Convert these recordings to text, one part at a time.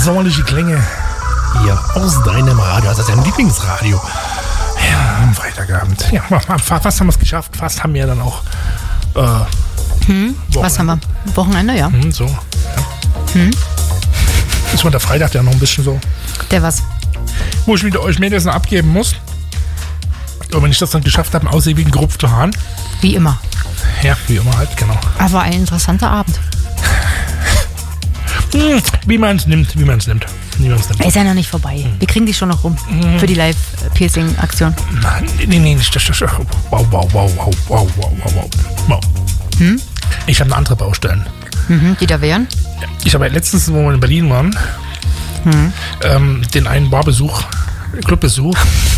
sommerliche Klänge hier aus deinem Radio, also deinem Lieblingsradio. Ja, am Freitagabend. Ja, fast haben wir es geschafft. Fast haben wir dann auch Was haben wir? Wochenende, ja. So, ja. Ist mal der Freitag ja noch ein bisschen so. Der was? Wo ich wieder euch Mädels noch abgeben muss. Und wenn ich das dann geschafft habe, einen ausseewigen gerupften Hahn. Wie immer. Ja, wie immer halt, genau. Aber ein interessanter Abend. Wie man es nimmt. Er ist ja noch nicht vorbei. Wir kriegen die schon noch rum. Für die Live-Piercing-Aktion. Nein, nee, nicht. Wow. Ich habe eine andere Baustellen. Die da wären? Ich habe letztens, wo wir in Berlin waren, den einen Clubbesuch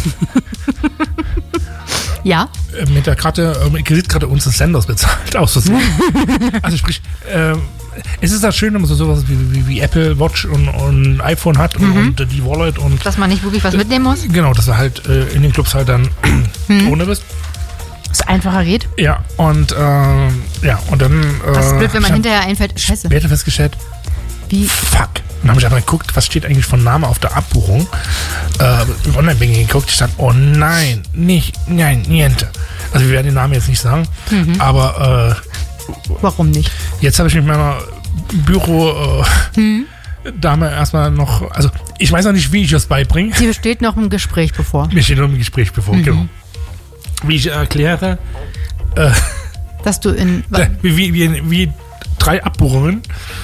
Ja. Mit der Kreditkarte unseres Senders bezahlt. Aus Versehen. Also sprich, es ist das schön, wenn man so sowas wie Apple Watch und iPhone hat und die Wallet und... Dass man nicht wirklich was mitnehmen muss? Genau, dass du halt in den Clubs halt dann ohne bist. Dass es einfacher geht? Ja, und dann... Was ist blöd, wenn man hinterher einfällt, scheiße. Später festgestellt, wie? Fuck. Dann habe ich einfach geguckt, was steht eigentlich von Name auf der Abbuchung. Im Online-Banking geguckt, ich stand, oh nein, niente. Also wir werden den Namen jetzt nicht sagen, aber... Warum nicht? Jetzt habe ich mit meiner Büro-Dame erstmal noch, also ich weiß noch nicht, wie ich das beibringe. Dir steht noch ein Gespräch bevor. Mir steht noch ein Gespräch bevor, genau. Wie ich erkläre, dass du wie 3 Abbuchungen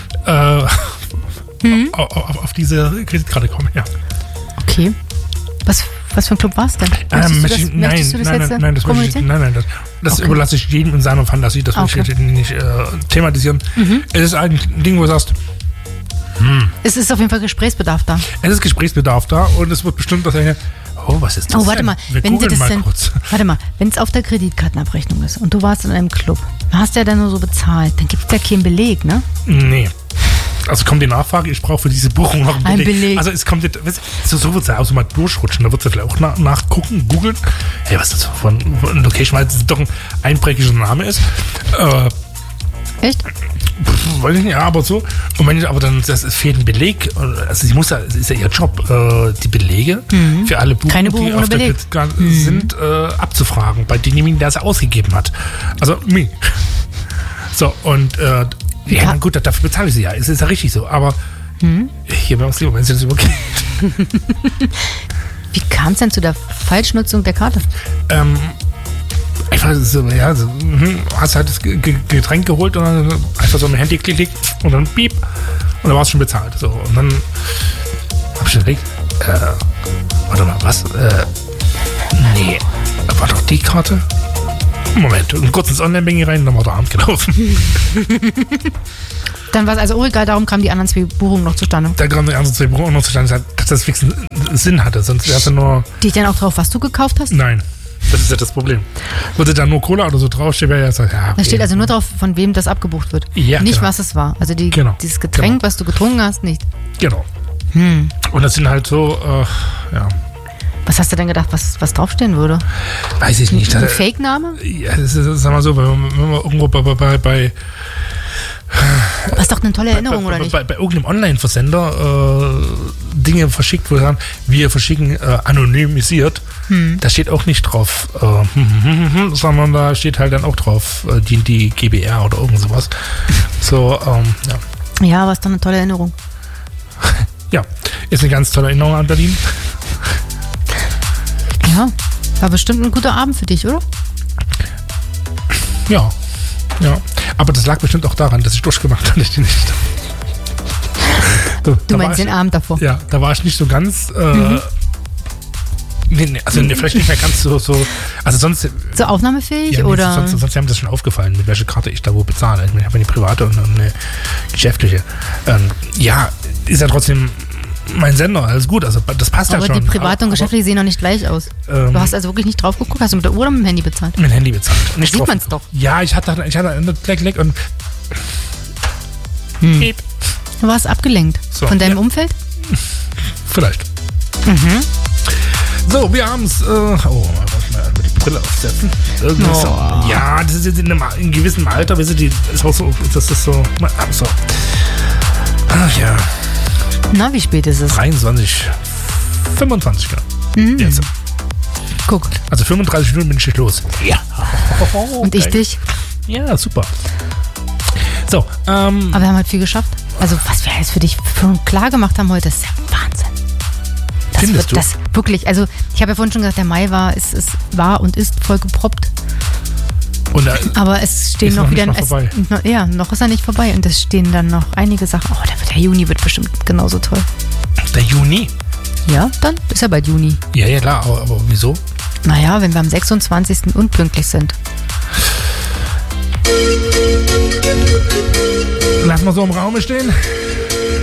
auf diese Kreditkarte kommen, ja. Okay. Was für ein Club war es denn? Möchtest du das jetzt kommunizieren? Nein, das überlasse ich jedem in seiner Fantasie, das will ich jetzt nicht thematisieren. Es ist ein Ding, wo du sagst, es ist auf jeden Fall Gesprächsbedarf da. Es ist Gesprächsbedarf da und es wird bestimmt was sagen, was ist das? Oh, warte mal, wenn es auf der Kreditkartenabrechnung ist und du warst in einem Club, hast du ja dann nur so bezahlt, dann gibt es ja keinen Beleg, ne? Nee. Also kommt die Nachfrage, ich brauche für diese Buchung noch einen Beleg. Also es kommt jetzt, so wird es ja auch so mal durchrutschen, da wird es ja vielleicht auch nachgucken, googeln. Hey, was ist das von Location, weil es doch ein einprägiger Name ist. Echt? Weiß ich nicht, ja, aber so. Und wenn ich aber dann, es fehlt ein Beleg, also sie muss ja, es ist ja ihr Job, die Belege für alle Buchungen, die auf der Kreditkarte sind, abzufragen, bei demjenigen, der es ausgegeben hat. Also, mir. So, und ja, gut, dafür bezahle ich sie ja. Es ist ja richtig so. Aber hier bei uns lieber, wenn sie das übergeht. Wie kam es denn zu der Falschnutzung der Karte? Einfach so, ja, hast halt das Getränk geholt und dann einfach so mit dem Handy geklickt und dann piep und dann war es schon bezahlt. So, und dann hab ich überlegt, warte mal, was? Nee, war doch die Karte? Moment, und kurz ins Online-Banking rein, dann war der Abend gelaufen. Dann war es also auch egal, darum kamen die anderen 2 Buchungen noch zustande. Da kamen die anderen 2 Buchungen noch zustande, dass das fix einen Sinn hatte, sonst wäre es ja nur... Steht dann auch drauf, was du gekauft hast? Nein, das ist ja das Problem. Würde da nur Cola oder so draufstehen, wäre ja so, ja... Okay. Da steht also nur drauf, von wem das abgebucht wird. Ja, nicht, was es war. Also dieses Getränk, was du getrunken hast, nicht. Genau. Und das sind halt so, ja... Was hast du denn gedacht, was draufstehen würde? Weiß ich nicht. Ein Fake-Name? Ja, das ist, sag mal so, wenn man irgendwo bei das ist doch eine tolle Erinnerung, oder nicht? Bei irgendeinem Online-Versender Dinge verschickt, wo wir sagen, wir verschicken anonymisiert. Da steht auch nicht drauf, sondern da steht halt dann auch drauf, die GBR oder irgend sowas. So, ja. Ja, aber ist doch eine tolle Erinnerung. Ja, ist eine ganz tolle Erinnerung an Berlin. Ja, war bestimmt ein guter Abend für dich, oder? Ja. Aber das lag bestimmt auch daran, dass ich durchgemacht habe, ich die nicht. Du meinst den Abend davor? Ja, da war ich nicht so ganz. Vielleicht nicht mehr ganz so. Also sonst. So aufnahmefähig, ja, oder? Sonst haben das schon aufgefallen, mit welcher Karte ich da wo bezahle. Ich habe eine private und eine geschäftliche. Ja, ist ja trotzdem mein Sender, alles gut, also das passt ja schon. Aber die private und geschäftliche sehen noch nicht gleich aus. Du hast also wirklich nicht drauf geguckt? Hast du mit der Uhr oder mit dem Handy bezahlt? Mit dem Handy bezahlt. Nicht sieht man es doch. Ja, ich hatte Klick und Du warst abgelenkt. So, von deinem Umfeld? Vielleicht. So, wir haben es. Mal die Brille aufsetzen. Ja, das ist jetzt in einem gewissen Alter, das ist auch so, das ist so. Ach ja. Na, wie spät ist es? 23:25 Grad. Jetzt. Guck. Also 35 Minuten bin ich los. Ja. Und ich dich? Ja, super. So, aber wir haben halt viel geschafft. Also, was wir alles für dich klar gemacht haben heute, ist ja Wahnsinn. Findest du? Das wirklich, also ich habe ja vorhin schon gesagt, der Mai war und ist voll geproppt. Aber es stehen noch wieder... noch ist er nicht vorbei. Und es stehen dann noch einige Sachen. Oh, der Juni wird bestimmt genauso toll. Der Juni? Ja, dann ist ja bald Juni. Ja, klar. Aber wieso? Naja, wenn wir am 26. unpünktlich sind. Lass mal so im Raum stehen.